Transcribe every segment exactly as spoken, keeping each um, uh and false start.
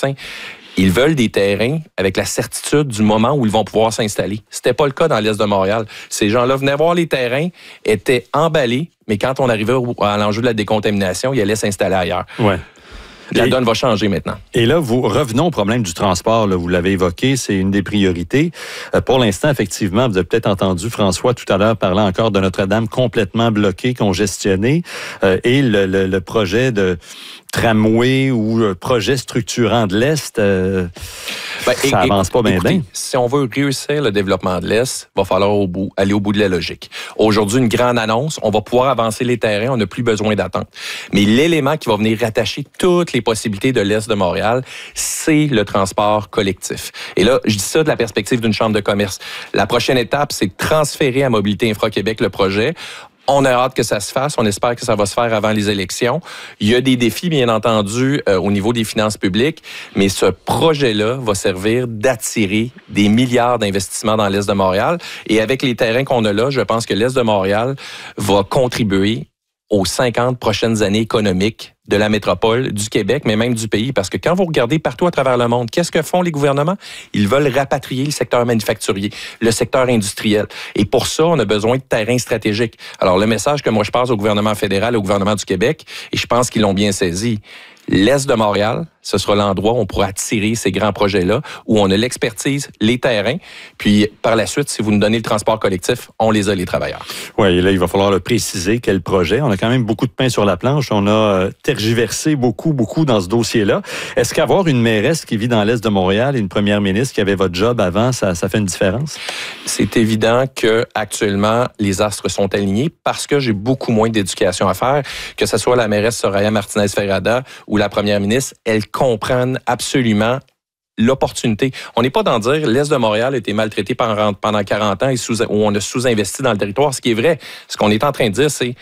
vaccin. Ils veulent des terrains avec la certitude du moment où ils vont pouvoir s'installer. C'était pas le cas dans l'Est de Montréal. Ces gens-là venaient voir les terrains, étaient emballés, mais quand on arrivait à l'enjeu de la décontamination, ils allaient s'installer ailleurs. Ouais. La et, donne va changer maintenant. Et là, vous revenons au problème du transport. Là, vous l'avez évoqué, c'est une des priorités. Euh, pour l'instant, effectivement, vous avez peut-être entendu François tout à l'heure parler encore de Notre-Dame complètement bloquée, congestionnée, euh, et le, le, le projet de tramway ou le projet structurant de l'Est, euh, ben, ça avance pas bien bien. Si on veut réussir le développement de l'Est, il va falloir au bout, aller au bout de la logique. Aujourd'hui, une grande annonce, on va pouvoir avancer les terrains, on n'a plus besoin d'attendre. Mais l'élément qui va venir rattacher toutes les possibilités de l'Est de Montréal, c'est le transport collectif. Et là, je dis ça de la perspective d'une chambre de commerce. La prochaine étape, c'est de transférer à Mobilité Infra-Québec le projet. On a hâte que ça se fasse. On espère que ça va se faire avant les élections. Il y a des défis, bien entendu, euh, au niveau des finances publiques, mais ce projet-là va servir d'attirer des milliards d'investissements dans l'Est de Montréal. Et avec les terrains qu'on a là, je pense que l'Est de Montréal va contribuer aux cinquante prochaines années économiques de la métropole, du Québec, mais même du pays. Parce que quand vous regardez partout à travers le monde, qu'est-ce que font les gouvernements? Ils veulent rapatrier le secteur manufacturier, le secteur industriel. Et pour ça, on a besoin de terrains stratégiques. Alors, le message que moi je passe au gouvernement fédéral, au gouvernement du Québec, et je pense qu'ils l'ont bien saisi, l'Est de Montréal, ce sera l'endroit où on pourra attirer ces grands projets-là, où on a l'expertise, les terrains, puis par la suite, si vous nous donnez le transport collectif, on les a, les travailleurs. Oui, et là, il va falloir le préciser, quel projet. On a quand même beaucoup de pain sur la planche. On a euh, tergiversé beaucoup, beaucoup dans ce dossier-là. Est-ce qu'avoir une mairesse qui vit dans l'Est de Montréal et une première ministre qui avait votre job avant, ça, ça fait une différence? C'est évident que actuellement les astres sont alignés parce que j'ai beaucoup moins d'éducation à faire, que ce soit la mairesse Soraya Martinez-Ferrada ou la première ministre, elles comprennent absolument l'opportunité. On n'est pas dans dire l'Est de Montréal a été maltraité pendant, pendant quarante ans et sous, où on a sous-investi dans le territoire. Ce qui est vrai, ce qu'on est en train de dire, c'est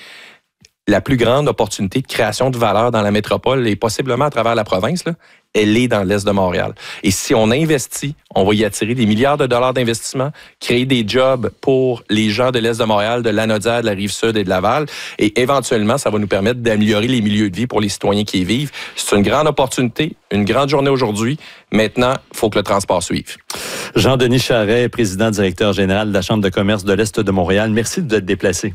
la plus grande opportunité de création de valeur dans la métropole et possiblement à travers la province, là, elle est dans l'Est de Montréal. Et si on investit, on va y attirer des milliards de dollars d'investissement, créer des jobs pour les gens de l'Est de Montréal, de Lanaudière, de la Rive-Sud et de Laval. Et éventuellement, ça va nous permettre d'améliorer les milieux de vie pour les citoyens qui y vivent. C'est une grande opportunité, une grande journée aujourd'hui. Maintenant, il faut que le transport suive. Jean-Denis Charret, président directeur général de la Chambre de commerce de l'Est de Montréal. Merci de vous être déplacé.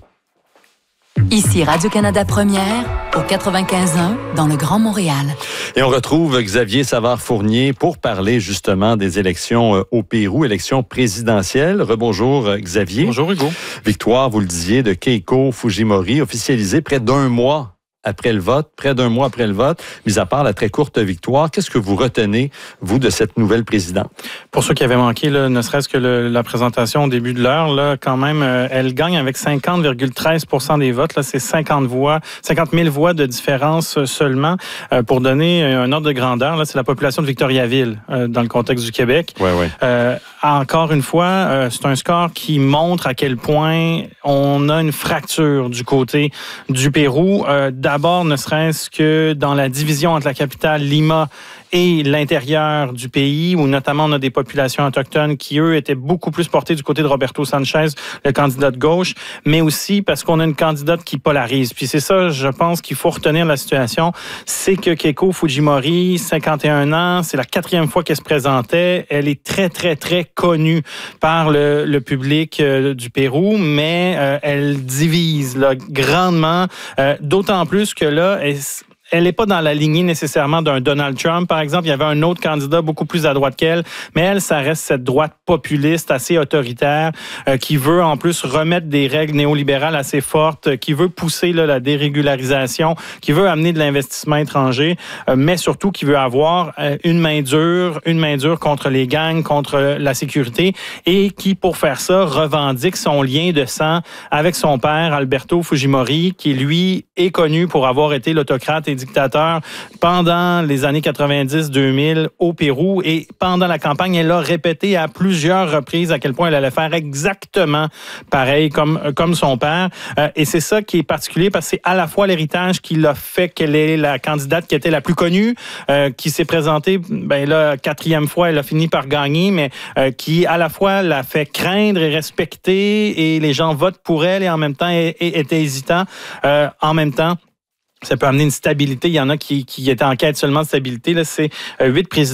Ici Radio-Canada Première, au quatre-vingt-quinze un, dans le Grand Montréal. Et on retrouve Xavier Savard-Fournier pour parler justement des élections au Pérou, élections présidentielles. Rebonjour Xavier. Bonjour Hugo. Victoire, vous le disiez, de Keiko Fujimori, officialisée près d'un mois après le vote, près d'un mois après le vote, mis à part la très courte victoire. Qu'est-ce que vous retenez, vous, de cette nouvelle présidente? Pour ceux qui avaient manqué, là, ne serait-ce que le, la présentation au début de l'heure, là, quand même, euh, elle gagne avec cinquante virgule treize pour cent des votes. Là, c'est cinquante voix, cinquante mille voix de différence seulement. Euh, pour donner un ordre de grandeur, là, c'est la population de Victoriaville, euh, dans le contexte du Québec. Ouais, ouais. Euh, encore une fois, euh, c'est un score qui montre à quel point on a une fracture du côté du Pérou. Euh, D'abord, ne serait-ce que dans la division entre la capitale Lima et l'intérieur du pays, où notamment on a des populations autochtones qui, eux, étaient beaucoup plus portées du côté de Roberto Sanchez, le candidat de gauche, mais aussi parce qu'on a une candidate qui polarise. Puis c'est ça, je pense qu'il faut retenir la situation, c'est que Keiko Fujimori, cinquante et un ans, c'est la quatrième fois qu'elle se présentait. Elle est très, très, très connue par le, le public euh, du Pérou, mais euh, elle divise là, grandement, euh, d'autant plus que là, elle, elle n'est pas dans la lignée nécessairement d'un Donald Trump, par exemple. Il y avait un autre candidat beaucoup plus à droite qu'elle, mais elle, ça reste cette droite populiste assez autoritaire euh, qui veut en plus remettre des règles néolibérales assez fortes, euh, qui veut pousser là, la dérégularisation, qui veut amener de l'investissement étranger, euh, mais surtout qui veut avoir euh, une main dure, une main dure contre les gangs, contre la sécurité, et qui, pour faire ça, revendique son lien de sang avec son père, Alberto Fujimori, qui, lui, est connu pour avoir été l'autocrate et dictateur pendant les années quatre-vingt-dix deux mille au Pérou. Et pendant la campagne, elle a répété à plusieurs reprises à quel point elle allait faire exactement pareil comme, comme son père. Euh, et c'est ça qui est particulier parce que c'est à la fois l'héritage qui l'a fait qu'elle est la candidate qui était la plus connue, euh, qui s'est présentée, ben là, quatrième fois, elle a fini par gagner, mais euh, qui à la fois l'a fait craindre et respecter et les gens votent pour elle et en même temps étaient hésitants. Euh, en même temps, ça peut amener une stabilité. Il y en a qui, qui étaient en quête seulement de stabilité. Là, c'est huit présidents